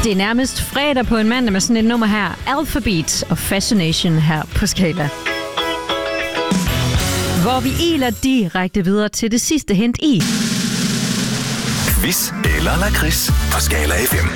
Det er nærmest fredag på en mandag med sådan et nummer her. Alphabet og Fascination her på Skala. Hvor vi iler direkte videre til det sidste hint i Quiz eller lakrids på Skala FM.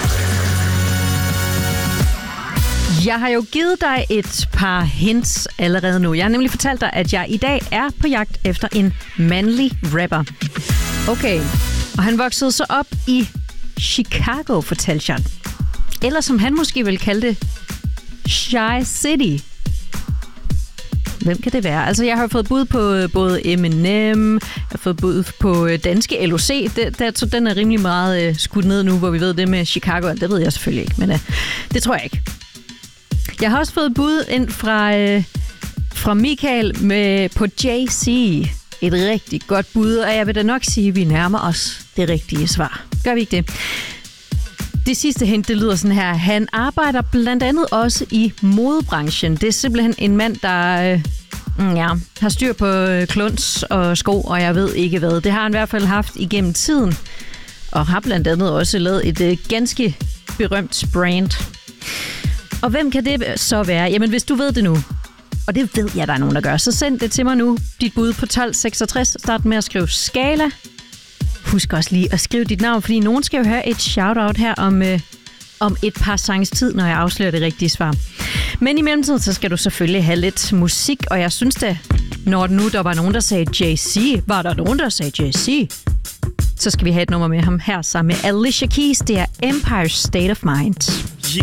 Jeg har jo givet dig et par hints allerede nu. Jeg har nemlig fortalt dig, at jeg i dag er på jagt efter en mandlig rapper. Okay, og han voksede så op i Chicago, fortalte jeg. Eller som han måske vil kalde det, Shy City. Hvem kan det være? Altså, jeg har fået bud på både Eminem, jeg har fået bud på danske LOC. Den er rimelig meget skudt ned nu, hvor vi ved det med Chicago. Det ved jeg selvfølgelig ikke, men det tror jeg ikke. Jeg har også fået bud ind fra Michael på JC. Et rigtig godt bud, og jeg vil da nok sige, at vi nærmer os det rigtige svar. Gør vi ikke det? Det sidste hint, det lyder sådan her. Han arbejder blandt andet også i modebranchen. Det er simpelthen en mand, der har styr på kluns og sko, og jeg ved ikke hvad. Det har han i hvert fald haft igennem tiden, og har blandt andet også lavet et ganske berømt brand. Og hvem kan det så være? Jamen, hvis du ved det nu, og det ved jeg, der er nogen, der gør, så send det til mig nu. Dit bud på 1266. Start med at skrive Skala. Husk også lige at skrive dit navn, fordi nogen skal jo have et shout-out her om et par sangs tid, når jeg afslører det rigtige svar. Men i mellemtiden, så skal du selvfølgelig have lidt musik, og jeg synes da, når nu der var nogen, der sagde JC, var der nogen, der sagde JC, så skal vi have et nummer med ham her sammen med Alicia Keys. Det er Empire State of Mind.